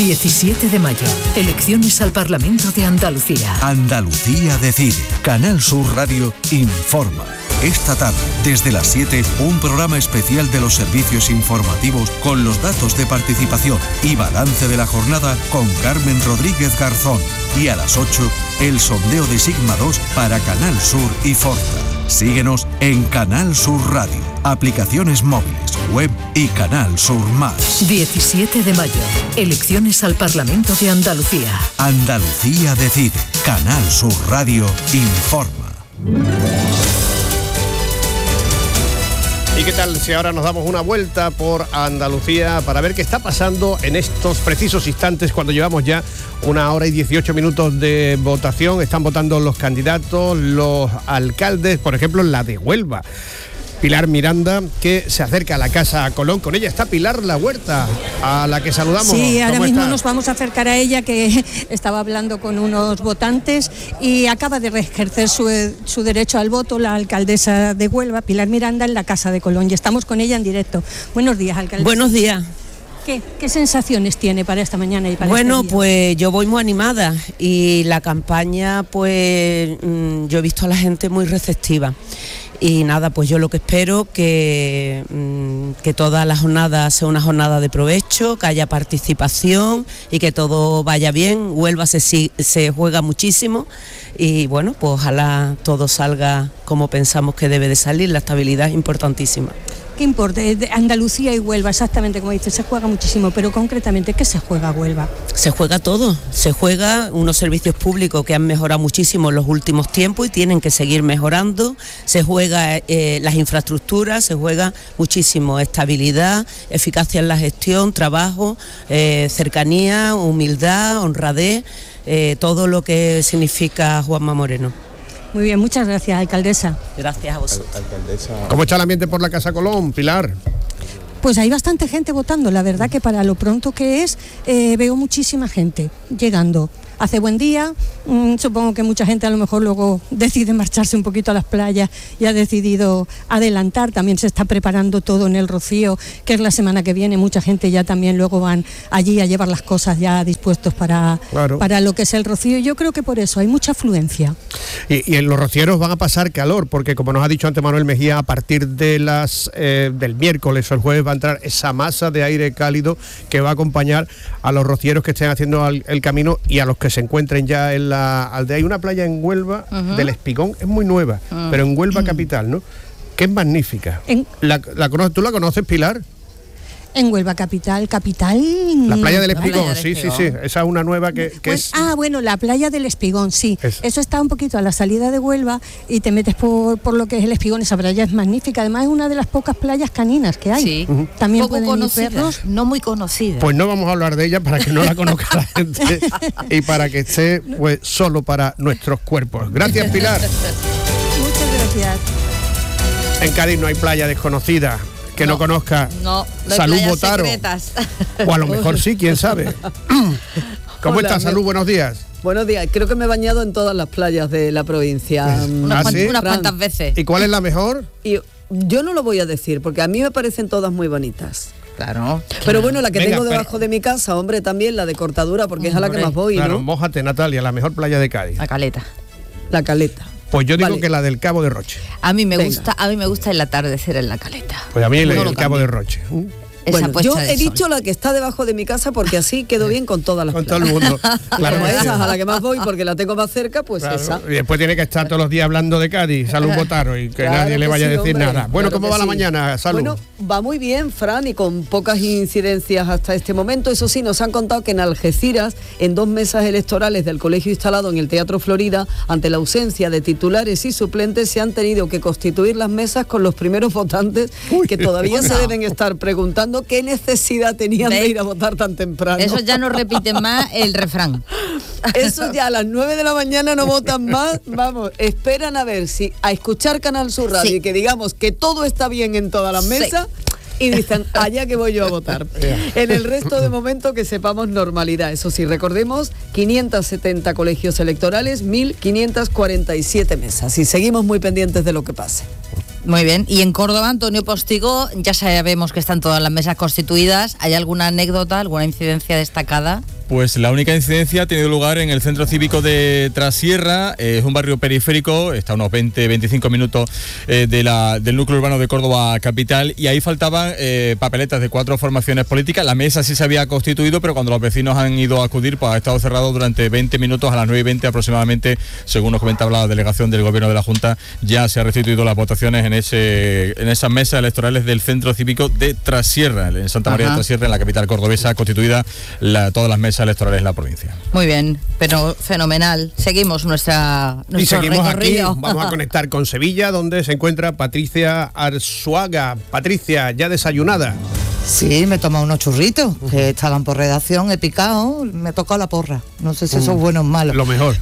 17 de mayo, elecciones al Parlamento de Andalucía. Andalucía decide. Canal Sur Radio informa. Esta tarde, desde las 7, un programa especial de los servicios informativos con los datos de participación y balance de la jornada con Carmen Rodríguez Garzón. Y a las 8, el sondeo de Sigma 2 para Canal Sur y Forza. Síguenos en Canal Sur Radio, aplicaciones móviles, web y Canal Sur Más. 17 de mayo, elecciones al Parlamento de Andalucía. Andalucía decide. Canal Sur Radio informa. ¿Y qué tal si ahora nos damos una vuelta por Andalucía para ver qué está pasando en estos precisos instantes cuando llevamos ya 1 hora y 18 minutos de votación? Están votando los candidatos, los alcaldes, por ejemplo, la de Huelva. Pilar Miranda, que se acerca a la Casa Colón. Con ella está Pilar La Huerta, a la que saludamos. Sí, ahora mismo nos vamos a acercar a ella, que estaba hablando con unos votantes y acaba de ejercer su derecho al voto, la alcaldesa de Huelva, Pilar Miranda, en la Casa de Colón. Y estamos con ella en directo. Buenos días, alcaldesa. Buenos días. ¿Qué sensaciones tiene para esta mañana y para Bueno, este día? pues yo voy muy animada y la campaña, pues yo he visto a la gente muy receptiva. Y nada, pues yo lo que espero que toda la jornada sea una jornada de provecho, que haya participación y que todo vaya bien. Huelva se juega muchísimo y bueno, pues ojalá todo salga como pensamos que debe de salir. La estabilidad es importantísima. ¿Qué importa? Andalucía y Huelva, exactamente como dice, se juega muchísimo, pero concretamente, ¿qué se juega Huelva? Se juega todo, se juega unos servicios públicos que han mejorado muchísimo en los últimos tiempos y tienen que seguir mejorando, se juega las infraestructuras, se juega muchísimo, estabilidad, eficacia en la gestión, trabajo, cercanía, humildad, honradez, todo lo que significa Juanma Moreno. Muy bien, muchas gracias, alcaldesa. Gracias a vosotros. ¿Cómo está el ambiente por la Casa Colón, Pilar? Pues hay bastante gente votando, la verdad que para lo pronto que es, veo muchísima gente llegando. Hace buen día, supongo que mucha gente a lo mejor luego decide marcharse un poquito a las playas y ha decidido adelantar. También se está preparando todo en el Rocío, que es la semana que viene. Mucha gente ya también luego van allí a llevar las cosas ya dispuestos para lo que es el Rocío. Yo creo que por eso hay mucha afluencia. Y en los rocieros van a pasar calor, porque como nos ha dicho antes Manuel Mejía, a partir de del miércoles o el jueves va a entrar esa masa de aire cálido que va a acompañar a los rocieros que estén haciendo el camino y a los que se encuentren ya en la aldea. Hay una playa en Huelva, del Espigón, es muy nueva, pero en Huelva capital, ¿no? Que es magnífica. ¿Tú la conoces, Pilar? En Huelva capital. La playa del Espigón, sí. Esa es una nueva que es... bueno, la playa del Espigón, sí. Eso está un poquito a la salida de Huelva y te metes por lo que es el Espigón. Esa playa es magnífica. Además es una de las pocas playas caninas que hay. Sí. También poco conocidas, no muy conocidas. Pues no vamos a hablar de ella para que no la conozca la gente y para que esté pues solo para nuestros cuerpos. Gracias, Pilar. Muchas gracias. En Cádiz no hay playa desconocida que no conozca. No Salud Botaro. O a lo mejor sí, quién sabe. ¿Cómo estás, Salud? Buenos días. Buenos días. Creo que me he bañado en todas las playas de la provincia. Unas cuantas veces. ¿Y cuál es la mejor? Y yo no lo voy a decir, porque a mí me parecen todas muy bonitas. Claro. Pero bueno, la que tengo debajo de mi casa, hombre, también la de Cortadura, porque es a la que más voy, claro, ¿no? Mójate, Natalia, la mejor playa de Cádiz. La Caleta. La Caleta. Pues yo digo que la del Cabo de Roche. A mí me gusta el atardecer en la Caleta. Pues a mí el Cabo de Roche. Bueno, yo he dicho la que está debajo de mi casa porque así quedo bien con todas las con todo el mundo. Claro, como esa a la que más voy porque la tengo más cerca, pues claro, esa. Y después tiene que estar todos los días hablando de Cádiz, Salud Botaro, y que nadie le vaya a decir nada. Bueno, ¿cómo va la mañana, Salud? Bueno, va muy bien, Fran, y con pocas incidencias hasta este momento. Eso sí, nos han contado que en Algeciras, en 2 mesas electorales del colegio instalado en el Teatro Florida, ante la ausencia de titulares y suplentes, se han tenido que constituir las mesas con los primeros votantes que todavía se deben estar preguntando qué necesidad tenían de ir a votar tan temprano. Eso ya no repiten más el refrán. Eso ya a las 9 de la mañana no votan más. Vamos, esperan a ver si a escuchar Canal Sur Radio y que digamos que todo está bien en todas las mesas. Y dicen, allá que voy yo a votar. En el resto de momento que sepamos normalidad. Eso sí, recordemos, 570 colegios electorales, 1.547 mesas. Y seguimos muy pendientes de lo que pase. Muy bien. Y en Córdoba, Antonio Postigo, ya sabemos que están todas las mesas constituidas. ¿Hay alguna anécdota, alguna incidencia destacada? Pues la única incidencia ha tenido lugar en el Centro Cívico de Trasierra. Es un barrio periférico, está a unos 20-25 minutos del núcleo urbano de Córdoba capital, y ahí faltaban papeletas de 4 formaciones políticas. La mesa sí se había constituido, pero cuando los vecinos han ido a acudir, pues ha estado cerrado durante 20 minutos. A las 9:20 aproximadamente, según nos comentaba la delegación del Gobierno de la Junta, ya se han restituido las votaciones en esas mesas electorales del Centro Cívico de Trasierra, en Santa María de Trasierra, en la capital cordobesa, constituida todas las mesas electorales en la provincia. Muy bien, pero fenomenal. Seguimos nuestro recorrido. Aquí, vamos a conectar con Sevilla, donde se encuentra Patricia Arzuaga. Patricia, ¿ya desayunada? Sí, me he tomado unos churritos que estaban por redacción, he picado, me he tocado la porra. No sé si eso es bueno o malo. Lo mejor.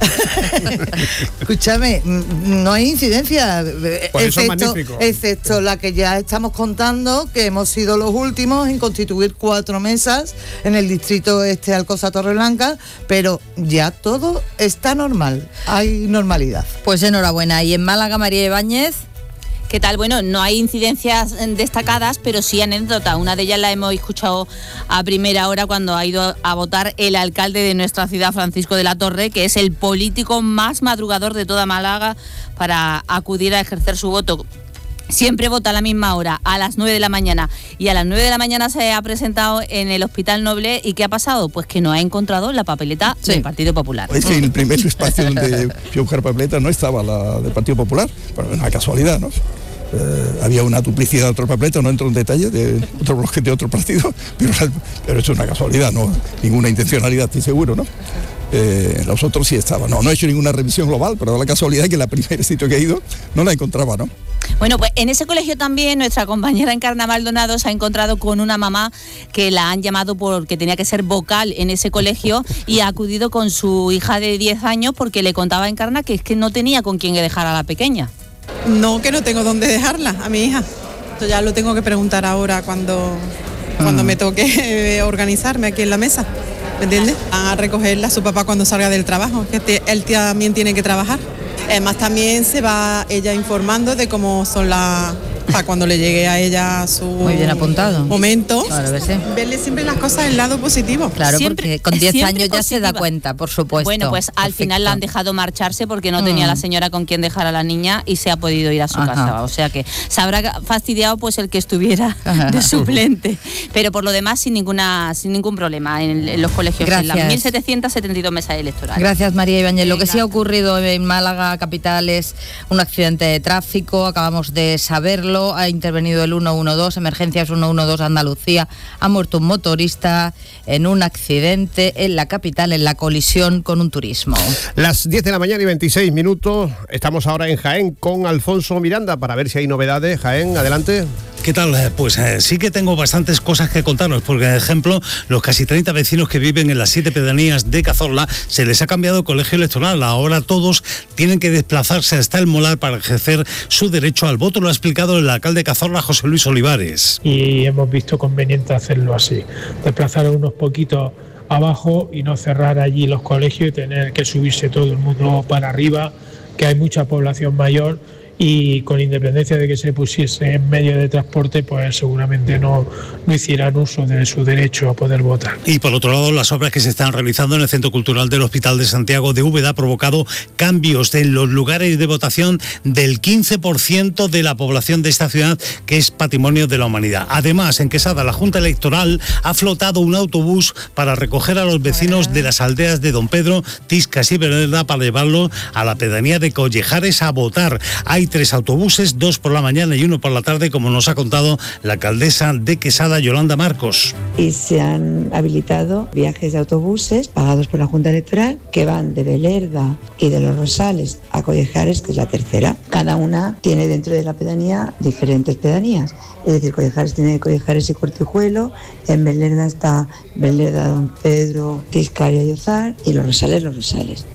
Escúchame, no hay incidencia, pues eso es magnífico. Excepto la que ya estamos contando, que hemos sido los últimos en constituir 4 mesas en el distrito Alcosa Torreblanca, pero ya todo está normal, hay normalidad. Pues enhorabuena. Y en Málaga, María Ibáñez. ¿Qué tal? Bueno, no hay incidencias destacadas, pero sí anécdotas. Una de ellas la hemos escuchado a primera hora cuando ha ido a votar el alcalde de nuestra ciudad, Francisco de la Torre, que es el político más madrugador de toda Málaga para acudir a ejercer su voto. Siempre vota a la misma hora, a las 9 de la mañana. Y a las 9 de la mañana se ha presentado en el Hospital Noble. ¿Y qué ha pasado? Pues que no ha encontrado la papeleta del Partido Popular. Es que el primer espacio donde fui a buscar papeleta no estaba la del Partido Popular. Bueno, es una casualidad, ¿no? Había una duplicidad de otros papeletas, no entro en detalle, de otro bloque de otro partido, pero eso es una casualidad, no ninguna intencionalidad, estoy seguro, ¿no? Los otros sí estaban. No he hecho ninguna revisión global, pero la casualidad es que en el primer sitio que he ido no la encontraba, ¿no? Bueno, pues en ese colegio también nuestra compañera Encarna Maldonado se ha encontrado con una mamá que la han llamado porque tenía que ser vocal en ese colegio y ha acudido con su hija de 10 años porque le contaba a Encarna que es que no tenía con quién dejar a la pequeña. No, que no tengo dónde dejarla, a mi hija. Esto ya lo tengo que preguntar ahora cuando me toque organizarme aquí en la mesa, ¿me entiendes? A recogerla a su papá cuando salga del trabajo, que él también tiene que trabajar. Además también se va ella informando de cómo son para cuando le llegue a ella su muy bien apuntado momento, claro que sí. Verle siempre las cosas del lado positivo. Claro, siempre, porque con 10 años ya positiva. se da cuenta, por supuesto. Bueno, pues al final la han dejado marcharse porque no tenía la señora con quien dejar a la niña y se ha podido ir a su casa. O sea que se habrá fastidiado pues el que estuviera de suplente. Pero por lo demás sin ningún problema en los colegios. Gracias. En las 1.772 mesas electorales. Gracias, María Ibáñez. Lo que sí ha ocurrido en Málaga capital es un accidente de tráfico, acabamos de saberlo. Ha intervenido el 112, emergencias 112 Andalucía. Ha muerto un motorista en un accidente en la capital, en la colisión con un turismo. Las 10 de la mañana y 26 minutos. Estamos ahora en Jaén con Alfonso Miranda para ver si hay novedades. Jaén, adelante. ¿Qué tal? Pues sí que tengo bastantes cosas que contaros, porque, por ejemplo, los casi 30 vecinos que viven en las 7 pedanías de Cazorla se les ha cambiado el colegio electoral. Ahora todos tienen que desplazarse hasta el Molar para ejercer su derecho al voto. Lo ha explicado el alcalde de Cazorla, José Luis Olivares. Y hemos visto conveniente hacerlo así, desplazar unos poquitos abajo y no cerrar allí los colegios y tener que subirse todo el mundo para arriba, que hay mucha población mayor. Y con independencia de que se pusiese en medio de transporte, pues seguramente no hicieran uso de su derecho a poder votar. Y por otro lado, las obras que se están realizando en el Centro Cultural del Hospital de Santiago de Úbeda ha provocado cambios en los lugares de votación del 15% de la población de esta ciudad, que es patrimonio de la humanidad. Además, en Quesada, la Junta Electoral ha flotado un autobús para recoger a los vecinos de las aldeas de Don Pedro, Tiscas y Vereda para llevarlos a la pedanía de Collejares a votar. Hay 3 autobuses, 2 por la mañana y 1 por la tarde, como nos ha contado la alcaldesa de Quesada, Yolanda Marcos. Y se han habilitado viajes de autobuses pagados por la Junta Electoral que van de Belerda y de Los Rosales a Collejares, que es la tercera. Cada una tiene dentro de la pedanía diferentes pedanías. Es decir, Collejares tiene Collejares y Cortijuelo, en Belerda está Belerda, Don Pedro, Tiscaria y Ozar, y Los Rosales, Los Rosales.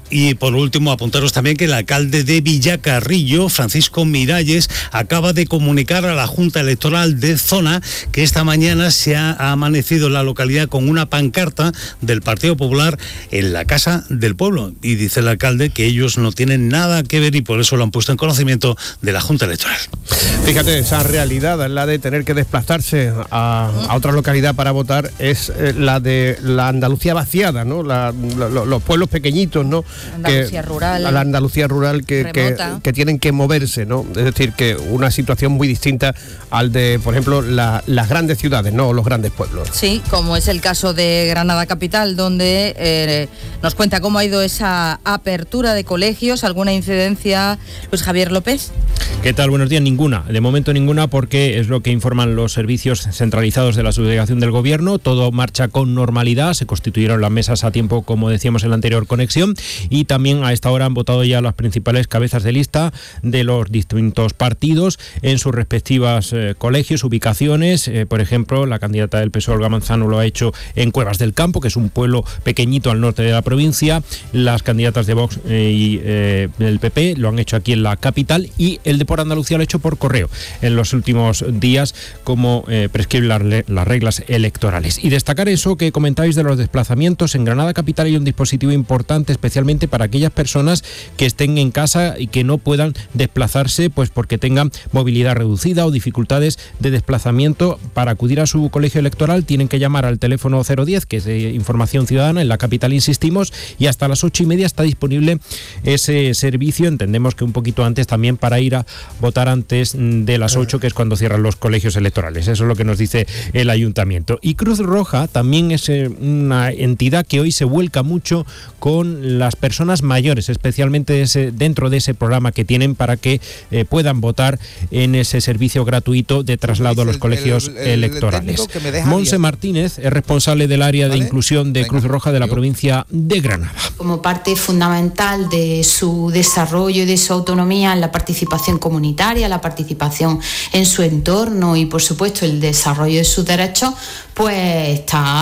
Y por último, apuntaros también que el alcalde de Villacarrillo, Francisco Miralles, acaba de comunicar a la Junta Electoral de Zona que esta mañana se ha amanecido en la localidad con una pancarta del Partido Popular en la Casa del Pueblo. Y dice el alcalde que ellos no tienen nada que ver y por eso lo han puesto en conocimiento de la Junta Electoral. Fíjate, esa realidad, la de tener que desplazarse a otra localidad para votar, es la de la Andalucía vaciada, ¿no? Los pueblos pequeñitos, ¿no? Andalucía rural. La Andalucía rural que tienen que moverse, ¿no? Es decir, que una situación muy distinta al de, por ejemplo, las grandes ciudades, ¿no? Los grandes pueblos. Sí, como es el caso de Granada Capital, donde nos cuenta cómo ha ido esa apertura de colegios. ¿Alguna incidencia, Luis Javier López? ¿Qué tal? Buenos días. Ninguna. De momento ninguna, porque es lo que informan los servicios centralizados de la subdelegación del Gobierno. Todo marcha con normalidad. Se constituyeron las mesas a tiempo, como decíamos en la anterior conexión, y también a esta hora han votado ya las principales cabezas de lista de los distintos partidos en sus respectivas colegios, ubicaciones. Por ejemplo, la candidata del PSOE, Olga Manzano, lo ha hecho en Cuevas del Campo, que es un pueblo pequeñito al norte de la provincia. Las candidatas de Vox y el PP lo han hecho aquí en la capital, y el de Por Andalucía lo ha hecho por correo en los últimos días, como prescriben las reglas electorales. Y destacar eso que comentáis de los desplazamientos. En Granada Capital hay un dispositivo importante, especialmente para aquellas personas que estén en casa y que no puedan desplazarse, pues porque tengan movilidad reducida o dificultades de desplazamiento. Para acudir a su colegio electoral tienen que llamar al teléfono 010, que es de Información Ciudadana, en la capital insistimos, y hasta las 8:30 está disponible ese servicio. Entendemos que un poquito antes también, para ir a votar antes de las 8, que es cuando cierran los colegios electorales. Eso es lo que nos dice el ayuntamiento. Y Cruz Roja también es una entidad que hoy se vuelca mucho con las personas mayores, especialmente dentro de ese programa que tienen para que puedan votar en ese servicio gratuito de traslado a los colegios electorales. Monse Martínez es responsable del área de inclusión de Cruz Roja de la provincia de Granada. Como parte fundamental de su desarrollo y de su autonomía en la participación comunitaria, la participación en su entorno y, por supuesto, el desarrollo de sus derechos, pues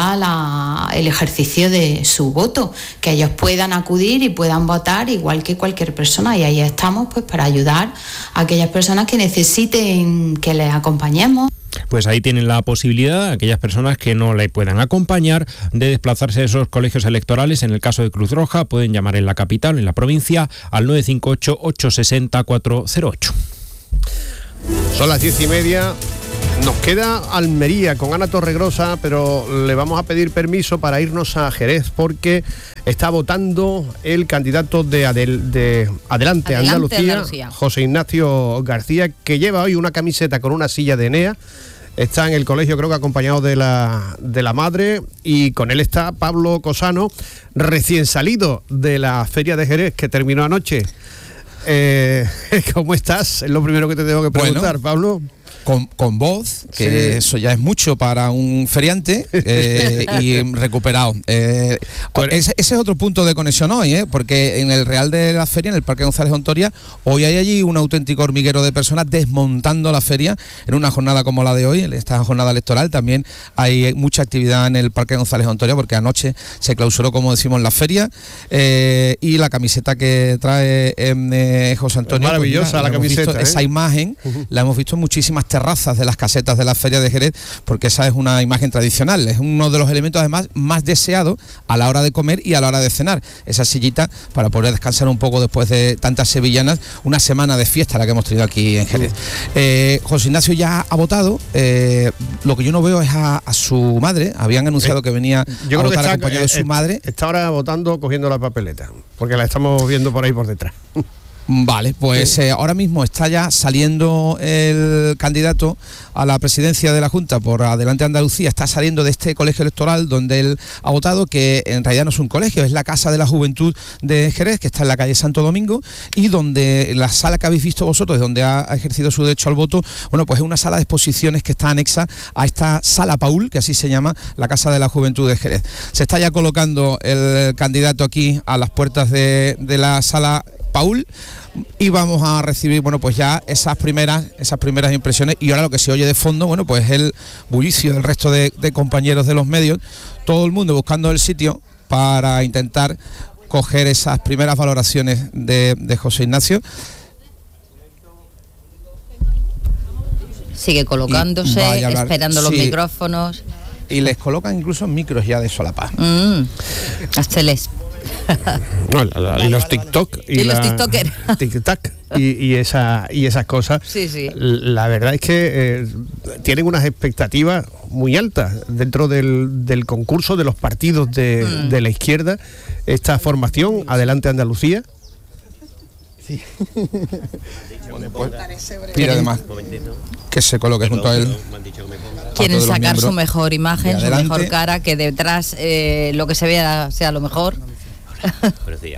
está el ejercicio de su voto, que ellos puedan acudir y puedan votar igual que cualquier persona, y ahí estamos pues para ayudar a aquellas personas que necesiten que les acompañemos. Pues ahí tienen la posibilidad, aquellas personas que no le puedan acompañar, de desplazarse a esos colegios electorales. En el caso de Cruz Roja pueden llamar en la capital, en la provincia, al 958-860-408. Son las 10:30. Nos queda Almería con Ana Torregrosa, pero le vamos a pedir permiso para irnos a Jerez, porque está votando el candidato de Adelante Andalucía, José Ignacio García, que lleva hoy una camiseta con una silla de Enea. Está en el colegio, creo que acompañado de la madre, y con él está Pablo Cosano, recién salido de la Feria de Jerez, que terminó anoche. ¿Cómo estás? Es lo primero que te tengo que preguntar, Pablo. Con voz, que sí, eso ya es mucho para un feriante, y recuperado. Ese es otro punto de conexión hoy, porque en el Real de la Feria, en el Parque González Ontoria, hoy hay allí un auténtico hormiguero de personas desmontando la feria en una jornada como la de hoy, en esta jornada electoral. También hay mucha actividad en el Parque González Ontoria, porque anoche se clausuró, como decimos, la feria, y la camiseta que trae José Antonio. Es maravillosa, pues, la camiseta. Esa imagen la hemos visto en muchísimas terrazas de las casetas de la Feria de Jerez, porque esa es una imagen tradicional, es uno de los elementos además más deseados a la hora de comer y a la hora de cenar, esa sillita para poder descansar un poco después de tantas sevillanas, una semana de fiesta la que hemos tenido aquí en Jerez. José Ignacio ya ha votado, lo que yo no veo es a su madre, habían anunciado que venía a votar acompañado de su madre. Está ahora votando, cogiendo la papeleta, porque la estamos viendo por ahí por detrás. Vale, pues ahora mismo está ya saliendo el candidato a la presidencia de la Junta por Adelante Andalucía, está saliendo de este colegio electoral donde él ha votado, que en realidad no es un colegio, es la Casa de la Juventud de Jerez, que está en la calle Santo Domingo, y donde la sala que habéis visto vosotros, donde ha ejercido su derecho al voto, bueno, pues es una sala de exposiciones que está anexa a esta Sala Paul, que así se llama, la Casa de la Juventud de Jerez. Se está ya colocando el candidato aquí a las puertas de la Sala Paul, y vamos a recibir, bueno, pues ya esas primeras impresiones. Y ahora lo que se oye de fondo, bueno, pues el bullicio del resto de compañeros de los medios, todo el mundo buscando el sitio para intentar coger esas primeras valoraciones de José Ignacio. Sigue colocándose, esperando los micrófonos. Y les colocan incluso micros ya de solapa. Asteles. Y los TikTok y los TikTokers. TikTok y esas cosas. Sí. La verdad es que tienen unas expectativas muy altas dentro del concurso de los partidos de la izquierda. Esta formación, Adelante Andalucía. Sí. Pide además que se coloque junto a él. Quieren sacar su mejor imagen, su mejor cara, que detrás lo que se vea sea lo mejor. Buenos días.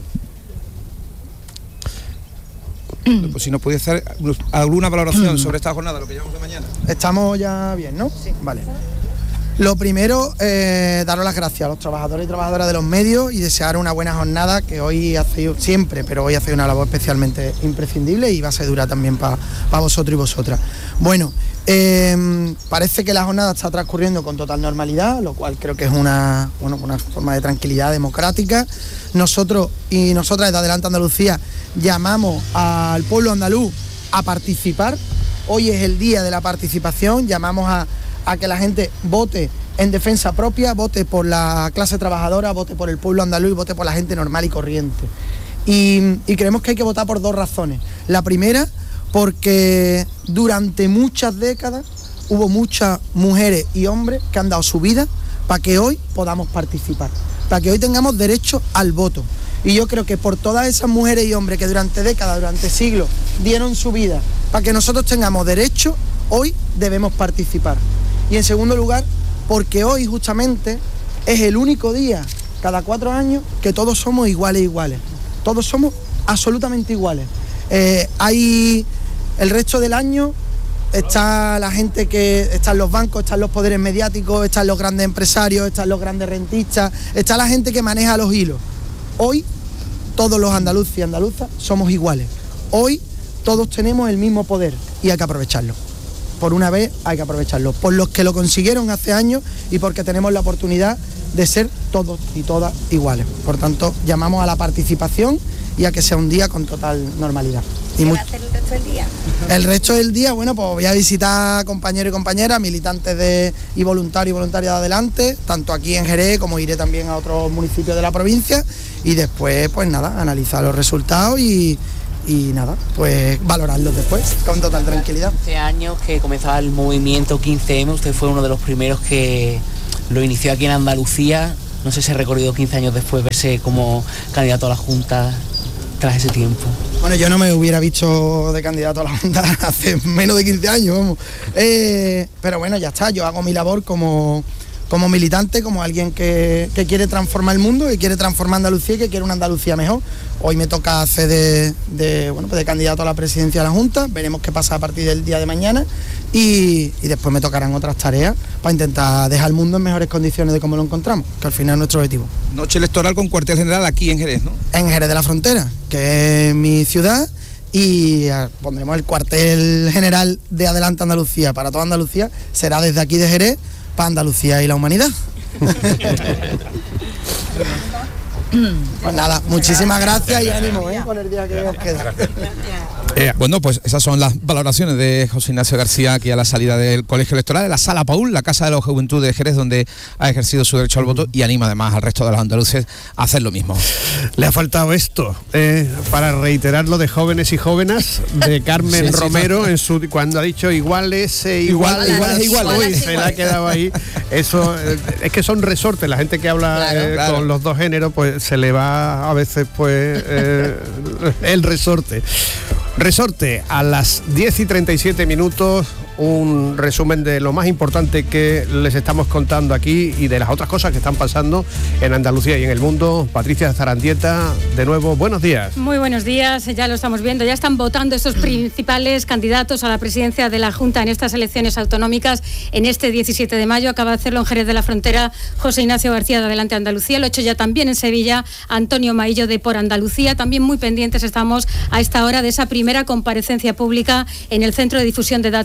Pues si nos puede hacer alguna valoración sobre esta jornada, lo que llevamos de mañana. Estamos ya bien, ¿no? Sí. Vale. Lo primero, daros las gracias a los trabajadores y trabajadoras de los medios y desear una buena jornada, que hoy hace siempre, pero hoy hace una labor especialmente imprescindible y va a ser dura también para vosotros y vosotras. Bueno, parece que la jornada está transcurriendo con total normalidad, lo cual creo que es una forma de tranquilidad democrática. Nosotros y nosotras de Adelante Andalucía llamamos al pueblo andaluz a participar. Hoy es el día de la participación, llamamos a que la gente vote en defensa propia, vote por la clase trabajadora, vote por el pueblo andaluz y vote por la gente normal y corriente. Y creemos que hay que votar por dos razones. La primera, porque durante muchas décadas hubo muchas mujeres y hombres que han dado su vida para que hoy podamos participar, para que hoy tengamos derecho al voto. Y yo creo que por todas esas mujeres y hombres que durante décadas, durante siglos, dieron su vida para que nosotros tengamos derecho, hoy debemos participar. Y en segundo lugar, porque hoy justamente es el único día, cada 4 años, que todos somos iguales. Todos somos absolutamente iguales. Hay el resto del año, está la gente están los bancos, están los poderes mediáticos, están los grandes empresarios, están los grandes rentistas, está la gente que maneja los hilos. Hoy todos los andaluces y andaluzas somos iguales. Hoy todos tenemos el mismo poder y hay que aprovecharlo. Por una vez hay que aprovecharlo, por los que lo consiguieron hace años y porque tenemos la oportunidad de ser todos y todas iguales. Por tanto, llamamos a la participación y a que sea un día con total normalidad. ¿Qué va a hacer el resto del día? El resto del día, bueno, pues voy a visitar compañeros y compañeras, militantes y voluntarios y voluntarias de Adelante, tanto aquí en Jerez como iré también a otros municipios de la provincia y después, pues nada, analizar los resultados y nada, pues valorarlos después con total tranquilidad. Hace años que comenzaba el movimiento 15M, usted fue uno de los primeros que lo inició aquí en Andalucía. No sé si ha recorrido 15 años después verse como candidato a la Junta tras ese tiempo. Bueno, yo no me hubiera visto de candidato a la Junta hace menos de 15 años, vamos. Pero bueno, ya está, yo hago mi labor como militante, como alguien que quiere transformar el mundo, que quiere transformar Andalucía y que quiere una Andalucía mejor. Hoy me toca hacer de candidato a la presidencia de la Junta, veremos qué pasa a partir del día de mañana y después me tocarán otras tareas para intentar dejar el mundo en mejores condiciones de cómo lo encontramos, que al final es nuestro objetivo. Noche electoral con cuartel general aquí en Jerez, ¿no? En Jerez de la Frontera, que es mi ciudad, y pondremos el cuartel general de Adelante Andalucía para toda Andalucía, será desde aquí de Jerez para Andalucía y la humanidad. Pues nada, muchísimas gracias y ánimo con el día que os queda. Bueno, pues esas son las valoraciones de José Ignacio García aquí a la salida del Colegio Electoral de la Sala Paul, la Casa de la Juventud de Jerez, donde ha ejercido su derecho al voto y anima además al resto de los andaluces a hacer lo mismo. Le ha faltado esto para reiterar lo de jóvenes y jóvenes de Carmen Romero en cuando ha dicho iguales. Uy, se le ha quedado ahí. Eso es que son resortes, la gente que habla claro. Con los dos géneros, pues se le va a veces pues el resorte. Resorte a las 10:37, un resumen de lo más importante que les estamos contando aquí y de las otras cosas que están pasando en Andalucía y en el mundo. Patricia Zarandieta, de nuevo, buenos días. Muy buenos días, ya lo estamos viendo, ya están votando estos principales candidatos a la presidencia de la Junta en estas elecciones autonómicas en este 17 de mayo. Acaba de hacerlo en Jerez de la Frontera José Ignacio García de Adelante Andalucía, lo ha hecho ya también en Sevilla Antonio Maillo de Por Andalucía. También muy pendientes estamos a esta hora de esa primera comparecencia pública en el Centro de Difusión de Datos del Papa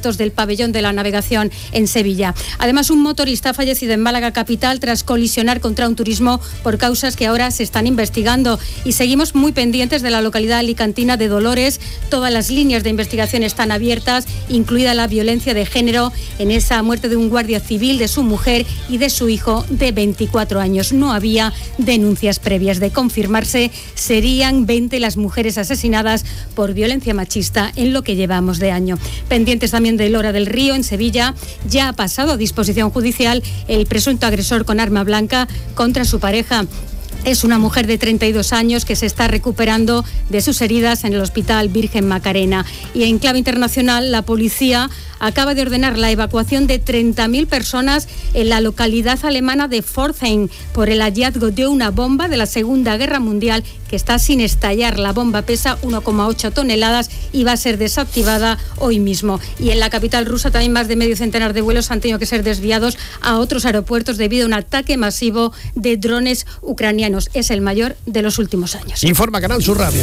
pabellón de la navegación en Sevilla. Además, un motorista ha fallecido en Málaga capital tras colisionar contra un turismo por causas que ahora se están investigando. Y seguimos muy pendientes de la localidad alicantina de Dolores. Todas las líneas de investigación están abiertas, incluida la violencia de género en esa muerte de un guardia civil, de su mujer y de su hijo de 24 años. No había denuncias previas. De confirmarse, serían 20 las mujeres asesinadas por violencia machista en lo que llevamos de año. Pendientes también de Lora del Río, en Sevilla, ya ha pasado a disposición judicial el presunto agresor con arma blanca contra su pareja. Es una mujer de 32 años que se está recuperando de sus heridas en el Hospital Virgen Macarena. Y en clave internacional, la policía acaba de ordenar la evacuación de 30.000 personas en la localidad alemana de Pforzheim por el hallazgo de una bomba de la Segunda Guerra Mundial que está sin estallar. La bomba pesa 1,8 toneladas y va a ser desactivada hoy mismo. Y en la capital rusa también más de medio centenar de vuelos han tenido que ser desviados a otros aeropuertos debido a un ataque masivo de drones ucranianos. Es el mayor de los últimos años. Informa Canal Sur Radio.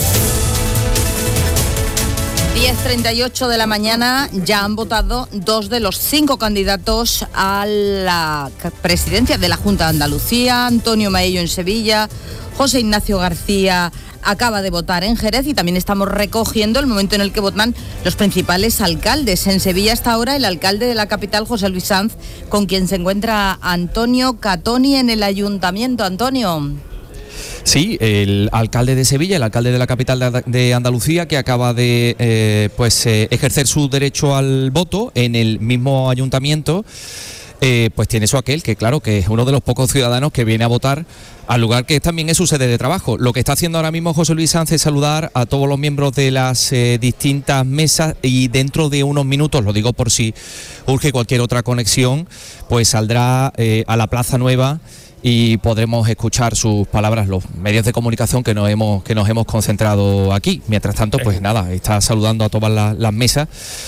10:38 de la mañana, ya han votado 2 de los 5 candidatos a la presidencia de la Junta de Andalucía. Antonio Maello en Sevilla, José Ignacio García acaba de votar en Jerez y también estamos recogiendo el momento en el que votan los principales alcaldes. En Sevilla hasta ahora el alcalde de la capital, José Luis Sanz, con quien se encuentra Antonio Catoni en el ayuntamiento. Antonio. Sí, el alcalde de Sevilla, el alcalde de la capital de Andalucía, que acaba de ejercer su derecho al voto en el mismo ayuntamiento, pues tiene eso aquel, que claro, que es uno de los pocos ciudadanos que viene a votar al lugar que también es su sede de trabajo. Lo que está haciendo ahora mismo José Luis Sanz es saludar a todos los miembros de las distintas mesas y dentro de unos minutos, lo digo por si urge cualquier otra conexión, pues saldrá a la Plaza Nueva y podremos escuchar sus palabras, los medios de comunicación que nos hemos concentrado aquí. Mientras tanto, pues nada, está saludando a todas las mesas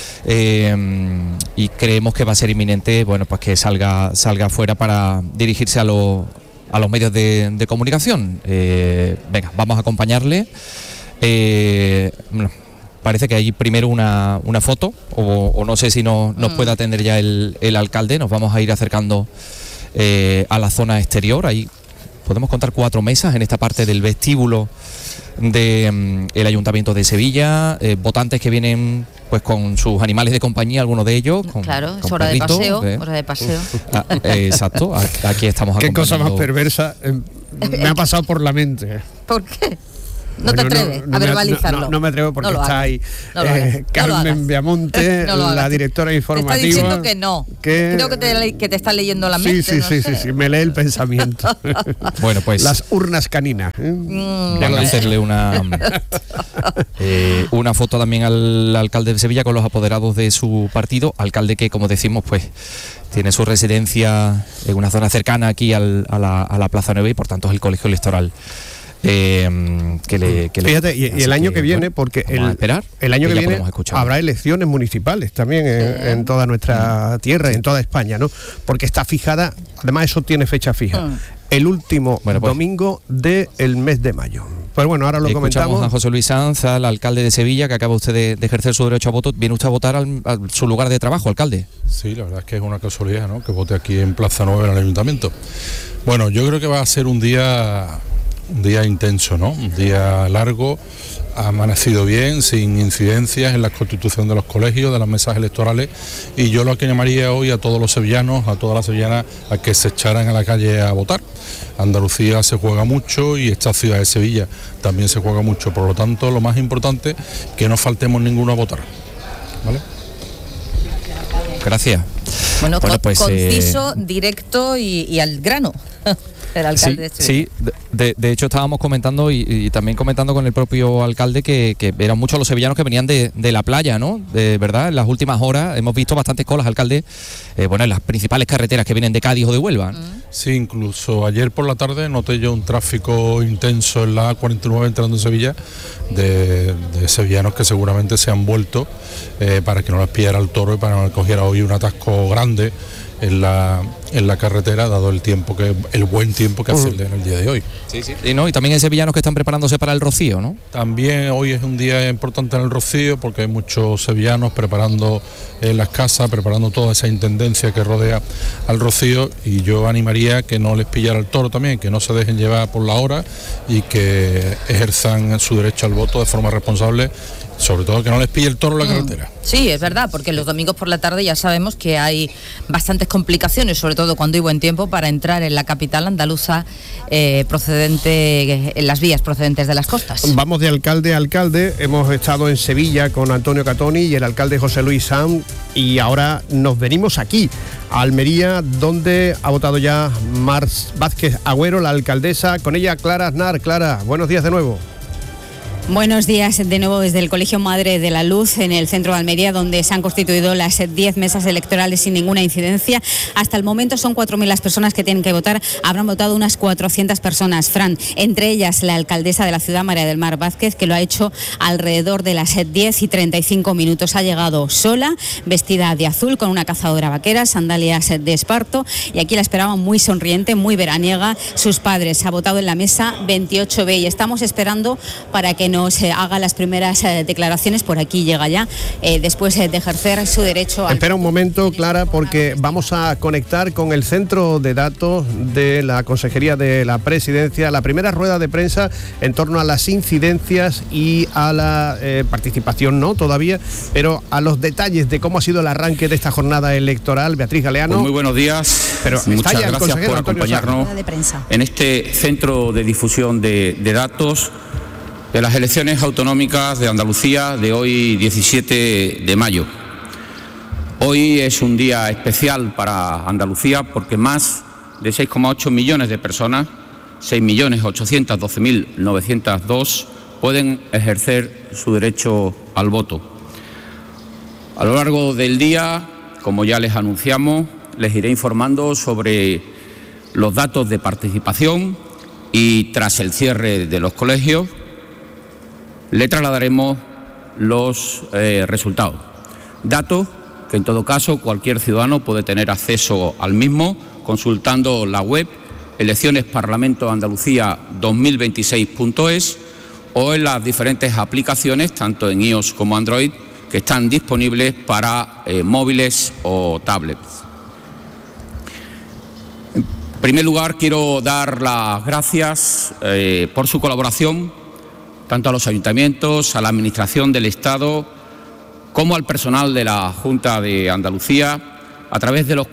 y creemos que va a ser inminente, bueno, pues que salga fuera para dirigirse a los medios de comunicación. Venga, vamos a acompañarle. Parece que hay primero una foto, o no sé si nos puede atender ya el alcalde. Nos vamos a ir acercando a la zona exterior. Ahí podemos contar 4 mesas en esta parte del vestíbulo del Ayuntamiento de Sevilla, votantes que vienen pues con sus animales de compañía, algunos de ellos claro, con es hora perritos, hora de paseo. Exacto, aquí estamos qué acompañando. cosa más perversa me ha pasado por la mente. ¿Por qué? No te atreves a verbalizarlo. No me atrevo porque está ahí Carmen Viamonte, la directora informativa. Te está diciendo que no. Creo que te está leyendo la mente. Sí, me lee el pensamiento. Bueno, pues las urnas caninas. Van a hacerle una foto también al alcalde de Sevilla con los apoderados de su partido, alcalde que, como decimos, pues tiene su residencia en una zona cercana aquí a la Plaza Nueva y por tanto es el colegio electoral. Fíjate, y el año que viene, porque el año que viene habrá elecciones municipales también en toda nuestra tierra, en toda España, ¿no? Porque está fijada, además eso tiene fecha fija, el último domingo del mes de mayo. Pues bueno, ahora lo comentamos. A José Luis Sanz, al alcalde de Sevilla, que acaba usted de ejercer su derecho a voto. ¿Viene usted a votar a su lugar de trabajo, alcalde? Sí, la verdad es que es una casualidad, ¿no?, que vote aquí en Plaza Nueva, en el ayuntamiento. Bueno, yo creo que va a ser un día intenso, ¿no? Un día largo, ha amanecido bien, sin incidencias en la constitución de los colegios, de las mesas electorales, y yo lo que llamaría hoy a todos los sevillanos, a todas las sevillanas, a que se echaran a la calle a votar. Andalucía se juega mucho y esta ciudad de Sevilla también se juega mucho, por lo tanto lo más importante que no faltemos ninguno a votar, ¿vale? Gracias. Bueno, pues conciso, directo y al grano. El alcalde sí, de hecho estábamos comentando y también comentando con el propio alcalde que eran muchos los sevillanos que venían de la playa, ¿no? De verdad, en las últimas horas hemos visto bastantes colas, alcalde, en las principales carreteras que vienen de Cádiz o de Huelva. Sí, incluso ayer por la tarde noté yo un tráfico intenso en la A49 entrando en Sevilla de sevillanos que seguramente se han vuelto para que no les pillara el toro y para que no les cogiera hoy un atasco grande en la carretera, dado el buen tiempo que hace en el día de hoy. Sí. Y también hay sevillanos que están preparándose para el rocío, ¿no? También hoy es un día importante en el rocío porque hay muchos sevillanos preparando las casas, preparando toda esa intendencia que rodea al rocío, y yo animaría que no les pillara el toro también, que no se dejen llevar por la hora y que ejerzan su derecho al voto de forma responsable, sobre todo que no les pille el toro en la carretera. Sí, es verdad, porque los domingos por la tarde ya sabemos que hay bastantes complicaciones, sobre todo cuando hay buen tiempo, para entrar en la capital andaluza en las vías procedentes de las costas. Vamos de alcalde a alcalde. Hemos estado en Sevilla con Antonio Catoni y el alcalde José Luis Sanz, y ahora nos venimos aquí a Almería, donde ha votado ya Mar Vázquez Agüero, la alcaldesa. Con ella Clara Aznar. Clara, buenos días de nuevo. Buenos días de nuevo desde el Colegio Madre de la Luz en el centro de Almería, donde se han constituido las 10 mesas electorales sin ninguna incidencia. Hasta el momento son 4.000 las personas que tienen que votar. Habrán votado unas 400 personas, Fran, entre ellas la alcaldesa de la ciudad, María del Mar Vázquez, que lo ha hecho alrededor de las 10:35 minutos. Ha llegado sola, vestida de azul, con una cazadora vaquera, sandalias de esparto, y aquí la esperaban muy sonriente, muy veraniega, sus padres. Ha votado en la mesa 28B y estamos esperando para que nos haga las primeras declaraciones. Por aquí llega ya, después de ejercer su derecho al... Espera un momento, Clara, porque vamos a conectar con el centro de datos de la Consejería de la Presidencia, la primera rueda de prensa en torno a las incidencias y a la participación, no todavía, pero a los detalles de cómo ha sido el arranque de esta jornada electoral. Beatriz Galeano. Pues muy buenos días, pero muchas gracias por acompañarnos en este centro de difusión de datos de las elecciones autonómicas de Andalucía de hoy, 17 de mayo. Hoy es un día especial para Andalucía porque más de 6,8 millones de personas, 6.812.902, pueden ejercer su derecho al voto. A lo largo del día, como ya les anunciamos, les iré informando sobre los datos de participación y tras el cierre de los colegios le trasladaremos los resultados. Datos que en todo caso cualquier ciudadano puede tener acceso al mismo consultando la web eleccionesparlamentoandalucía2026.es o en las diferentes aplicaciones, tanto en iOS como Android, que están disponibles para móviles o tablets. En primer lugar, quiero dar las gracias por su colaboración tanto a los ayuntamientos, a la Administración del Estado, como al personal de la Junta de Andalucía, a través de los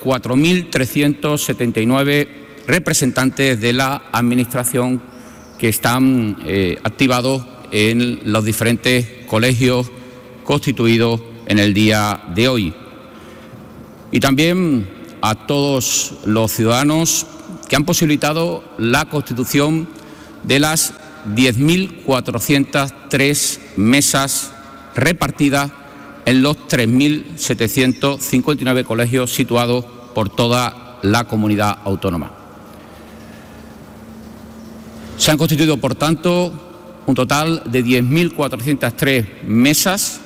4.379 representantes de la Administración que están activados en los diferentes colegios constituidos en el día de hoy. Y también a todos los ciudadanos que han posibilitado la constitución de las 10.403 mesas repartidas en los 3.759 colegios situados por toda la comunidad autónoma. Se han constituido, por tanto, un total de 10.403 mesas.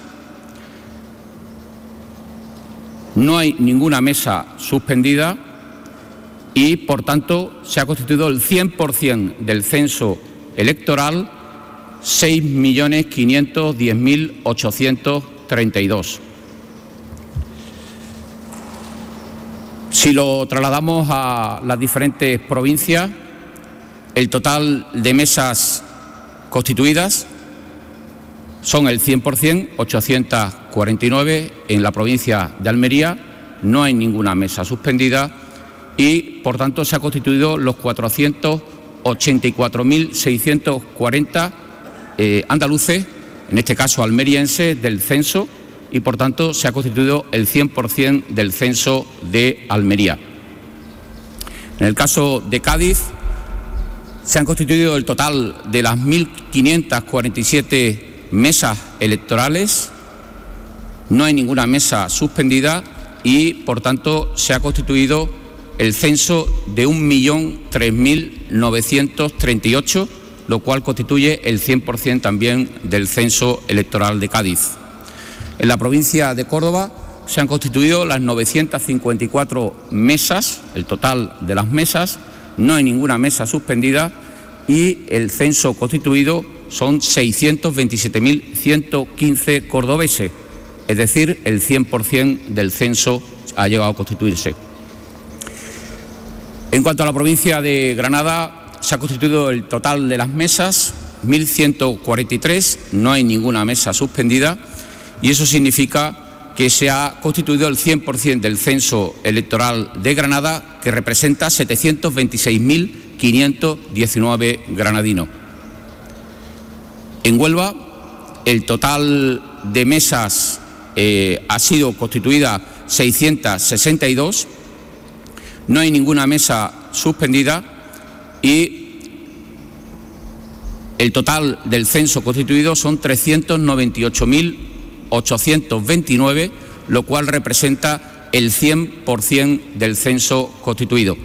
No hay ninguna mesa suspendida y, por tanto, se ha constituido el 100% del censo electoral, 6.510.832. Si lo trasladamos a las diferentes provincias, el total de mesas constituidas son el 100%, 849 en la provincia de Almería, no hay ninguna mesa suspendida y, por tanto, se ha constituido los 484.640 andaluces, en este caso almerienses, del censo y, por tanto, se ha constituido el 100% del censo de Almería. En el caso de Cádiz, se han constituido el total de las 1.547 mesas electorales, no hay ninguna mesa suspendida y, por tanto, se ha constituido el censo de 1.003.938, lo cual constituye el 100% también del censo electoral de Cádiz. En la provincia de Córdoba se han constituido las 954 mesas, el total de las mesas, no hay ninguna mesa suspendida y el censo constituido son 627.115 cordobeses, es decir, el 100% del censo ha llegado a constituirse. En cuanto a la provincia de Granada, se ha constituido el total de las mesas, 1.143, no hay ninguna mesa suspendida y eso significa que se ha constituido el 100% del censo electoral de Granada, que representa 726.519 granadinos. En Huelva, el total de mesas ha sido constituida 662, no hay ninguna mesa suspendida y el total del censo constituido son 398.829, lo cual representa el 100% del censo constituido.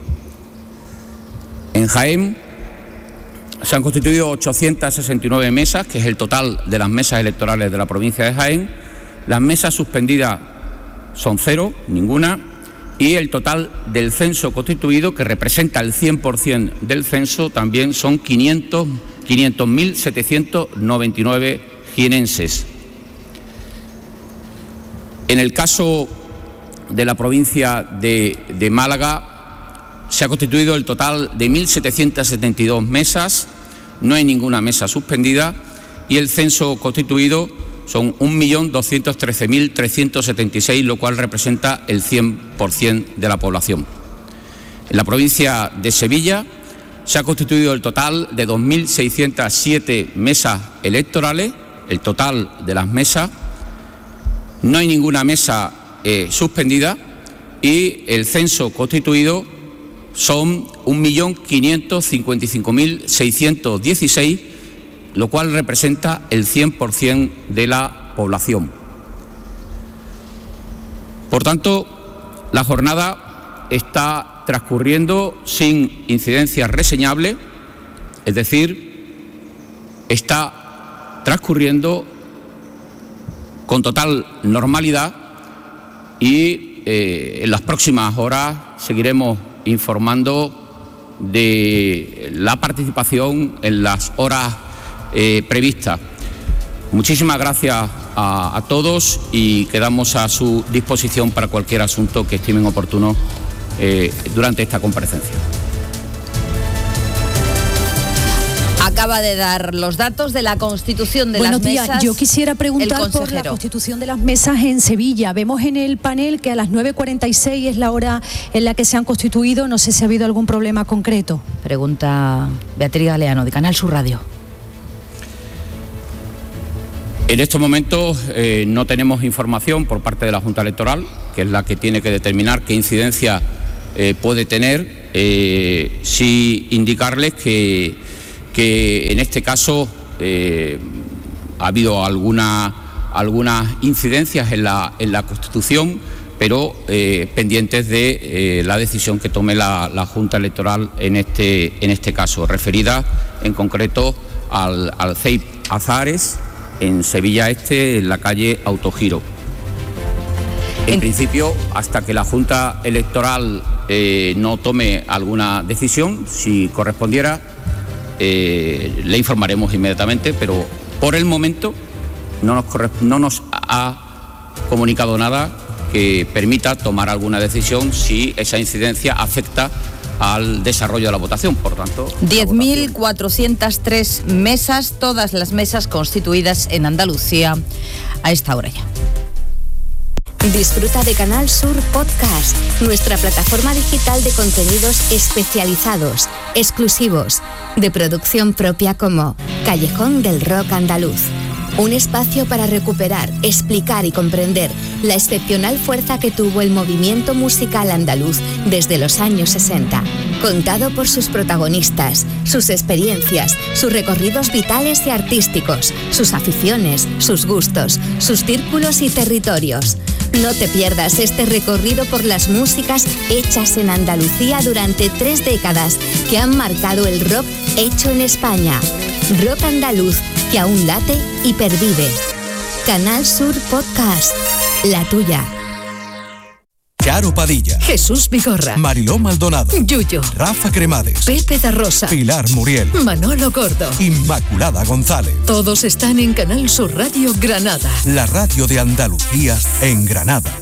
En Jaén se han constituido 869 mesas, que es el total de las mesas electorales de la provincia de Jaén. Las mesas suspendidas son 0, ninguna, y el total del censo constituido, que representa el 100% del censo, también son 500.799 jienenses. En el caso de la provincia de Málaga, se ha constituido el total de 1.772 mesas, no hay ninguna mesa suspendida y el censo constituido son 1.213.376, lo cual representa el 100% de la población. En la provincia de Sevilla se ha constituido el total de 2.607 mesas electorales, el total de las mesas. No hay ninguna mesa suspendida y el censo constituido son 1.555.616, lo cual representa el 100% de la población. Por tanto, la jornada está transcurriendo sin incidencias reseñables, es decir, está transcurriendo con total normalidad y en las próximas horas seguiremos informando de la participación en las horas previstas. Muchísimas gracias a todos y quedamos a su disposición para cualquier asunto que estimen oportuno durante esta comparecencia. Acaba de dar los datos de la constitución de las mesas. Buenos días. Yo quisiera preguntar por la constitución de las mesas en Sevilla. Vemos en el panel que a las 9:46 es la hora en la que se han constituido. No sé si ha habido algún problema concreto. Pregunta Beatriz Galeano, de Canal Sur Radio. En estos momentos no tenemos información por parte de la Junta Electoral, que es la que tiene que determinar qué incidencia puede tener. Sí indicarles que en este caso ha habido algunas incidencias en la Constitución, pero pendientes de la decisión que tome la Junta Electoral en este caso, referida en concreto al CEIP Azahares, en Sevilla Este, en la calle Autogiro. En principio, hasta que la Junta Electoral no tome alguna decisión, si correspondiera, le informaremos inmediatamente, pero por el momento no nos ha comunicado nada que permita tomar alguna decisión si esa incidencia afecta al desarrollo de la votación. Por tanto, 10.403 mesas, todas las mesas constituidas en Andalucía a esta hora ya. Disfruta de Canal Sur Podcast, nuestra plataforma digital de contenidos especializados, exclusivos, de producción propia, como Callejón del Rock Andaluz. Un espacio para recuperar, explicar y comprender la excepcional fuerza que tuvo el movimiento musical andaluz desde los años 60, contado por sus protagonistas, sus experiencias, sus recorridos vitales y artísticos, sus aficiones, sus gustos, sus círculos y territorios. No te pierdas este recorrido por las músicas hechas en Andalucía durante 3 décadas que han marcado el rock hecho en España. Rock andaluz que aún late y pervive. Canal Sur Podcast, la tuya. Charo Padilla, Jesús Vigorra, Mariló Maldonado, Yuyo, Rafa Cremades, Pepe da Rosa, Pilar Muriel, Manolo Gordo, Inmaculada González. Todos están en Canal Sur Radio Granada. La radio de Andalucía en Granada.